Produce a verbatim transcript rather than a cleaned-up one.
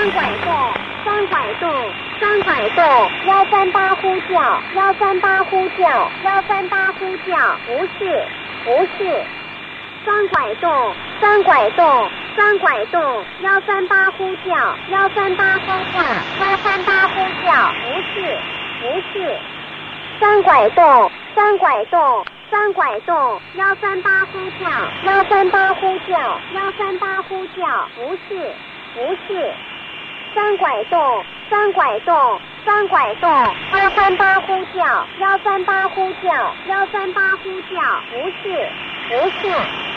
三拐洞，三拐洞，三拐洞，幺三八呼叫，幺三八呼叫，幺三八呼叫，不是，不是。三拐洞，三拐洞，三拐洞，幺三八呼叫，幺三八呼叫，幺三八呼叫，不是，不是。三拐洞，三拐洞，三拐洞，幺三八呼叫，幺三八呼叫，幺三八呼叫，不是，不是。三拐洞，三拐洞，三拐洞，幺三八呼叫，幺三八呼叫，幺三八呼叫，不是，不是。